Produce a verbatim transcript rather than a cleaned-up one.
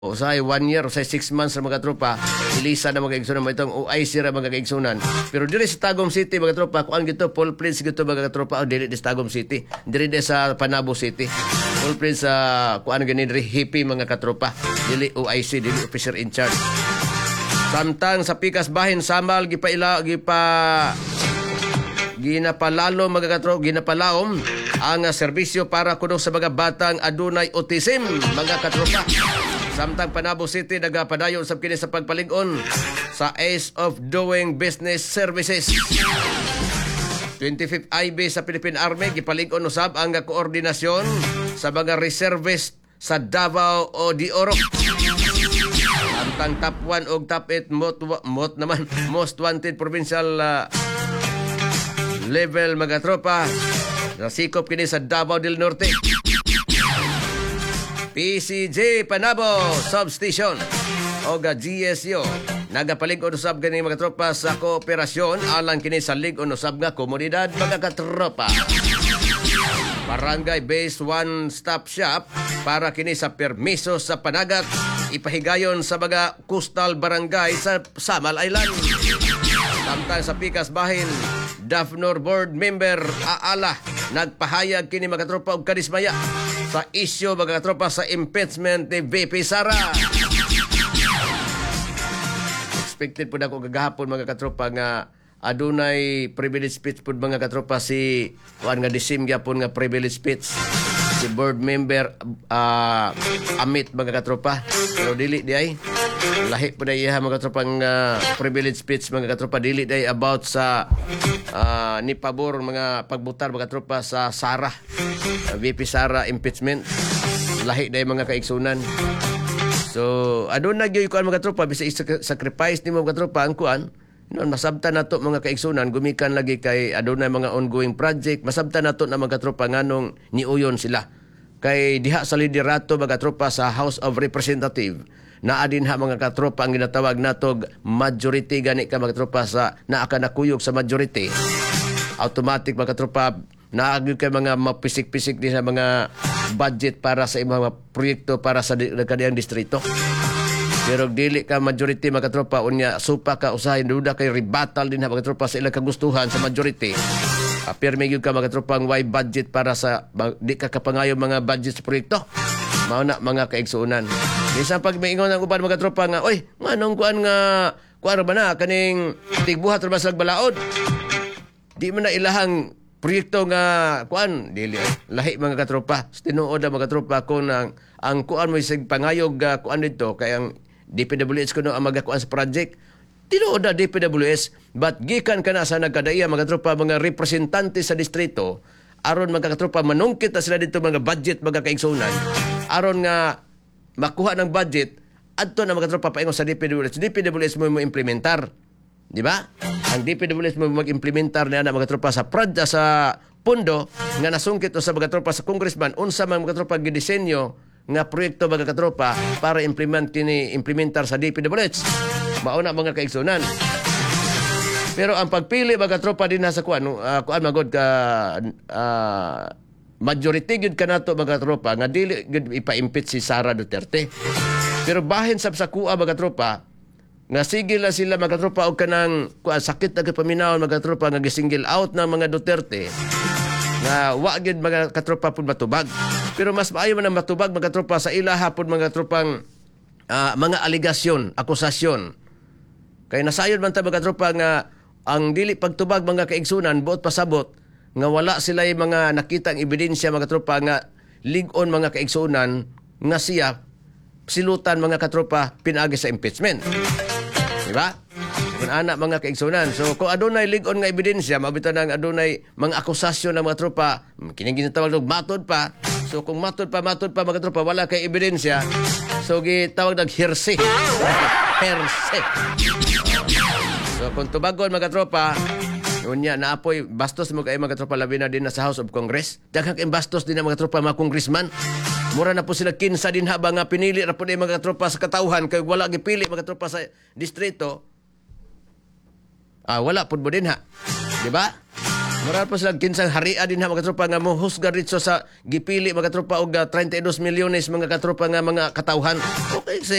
O say one year, o say six months na mga tropa, ilisa na mga kaigsunan, mo itong O I C ra mga kaigsunan. Pero diri sa Tagum City mga tropa, kuan gito, full prince gito mga tropa, o dili di sa Tagum City, dili di sa Panabo City. Full prince sa uh, kuan gani diri hippie mga katropa, dili O I C, dili officer in charge. Samtang sa pikas bahin samal gipaila gipa ginapalalo mga katropa, ginapalaom ang uh, serbisyo para kuno sa mga batang adunay autism mga katropa. Samtang Panabo City nagapadayon sa kini sa pagpalig-on sa Ease of Doing Business Services. twenty-fifth I B sa Philippine Army gipalig-on usab ang koordinasyon sa mga reservist sa Davao o de Oro. Samtang top one o top eight mot, mot naman most wanted provincial uh, level mga tropa nasikop kini sa Davao del Norte. P C J Panabo Substation o G S U nagapalig-on usab gani mga tropa sa kooperasyon alang kini sa lig-on usab nga komunidad mga katropa. Barangay based one stop shop para kini sa permiso sa panagat ipahigayon sa mga coastal barangay sa Samal Island. Samtang sa pikas bahin Daphnor board member Aala nagpahayag kini mga katropa og kadismaya sa isyu mga katropa sa impeachment ni V P Sara. Expected po na ako gagahapon mga katropa nga adunay privilege speech po mga katropa si kuan nga disim gyapon nga privilege speech si board member uh, Amit mga katropa. Pero dili di ay lahi po na iya mga katropa nga privilege speech mga katropa dili di about sa uh, ni pabor mga pagbutar mga katropa sa Sara uh, V P Sara impeachment lahi di mga kaigsunan. So aduna gyud kuan mga katropa bisa sacrifice nimo mga katropa ang kuan noon masabtan nato mga kaigsunan gumikan lagi kay adunay mga ongoing project masabtan nato na mga katropa nganong niuyon sila kay diha sa liderato mga katropa sa House of Representative naa din ha mga katropa ang ginatawag natog majority gani ka mga katropa sa naa ka nakuyog sa majority automatic mga katropa naa gyud kay mga mapisik-pisik din sa mga budget para sa imong mga proyekto para sa kadiyang distrito. Pero dili ka majority mga katropa unya supa ka usahay duda kay rebattle din ha mga katropa sa ilang kagustuhan sa majority. Apirme gyud ka mga katropa ang why budget para sa di ka kapangayo mga budget sa proyekto. Mao na mga kaigsuunan. Bisan pag maingon ang uban mga katropa nga oy nganong kuan nga kuan ba na kaning tigbuhat ra sa balaod. Di man na ilahang proyekto nga kuan dili lahi mga katropa. Tinuod mga katropa kung ang ang kuan mo sig pangayog uh, kuan dito kay ang D P W S kuno ang magakuan sa project. Tinuod na D P W S but gikan kana sa nagkadaiya mga katropa mga representante sa distrito aron mga katropa manungkit na sila dito mga budget mga kaigsunan aron nga makuha ng budget adto na mga katropa paingon sa D P W S. D P W S mo mo implementar. Di ba? Ang D P W S mo mag-implementar na mga tropa sa pradya sa pundo nga nasungkit sa mga tropa sa congressman unsa man mga tropa gidisenyo nga proyekto mga katropa para implement kini implementar sa D P W S. Mauna mga kaigsunan. Pero ang pagpili mga tropa din sa kuan uh, kuan magod ka uh, majority gud kanato mga tropa nga dili gud ipa-impeach si Sara Duterte. Pero bahin sab sa kuha mga tropa nga sige lang sila mga tropa og kanang kuan sakit na paminawon mga tropa nga gisingle out ng mga Duterte nga wa gid mga katropa pud matubag. Pero mas maayo man ang matubag mga tropa sa ilaha pud mga tropang uh, mga aligasyon, akusasyon. Kay nasayod man ta mga tropa nga ang dili pagtubag mga kaigsunan buot pasabot nga wala sila mga nakitang ebidensya mga tropa nga lig-on mga kaigsunan nga siya silutan mga katropa pinaagi sa impeachment. Diba? Kung anak mga kaigsunan. So kung adunay lig-on nga ebidensya, mabitan ang adunay mga akusasyon ng mga tropa, kining ginatawag og matod pa. So kung matod pa, matod pa mga tropa, wala kay ebidensya. So gitawag nag hearsay. Hearsay. So kung tubagon mga tropa, unya naapoy bastos mo kay mga tropa labi na din na sa House of Congress. Daghang kay bastos din ang mga tropa mga congressman. Mura na po sila kinsa din haba nga pinili ra po ni mga tropa sa katauhan kay wala gipili mga tropa sa distrito. Ah wala pud mo din ha. Di ba? Maral pa sila kinsang haria din ha mga katropa nga mo husga dito sa gipili mga katropa og ah, thirty-two milyones mga katropa nga mga katawhan. Okay,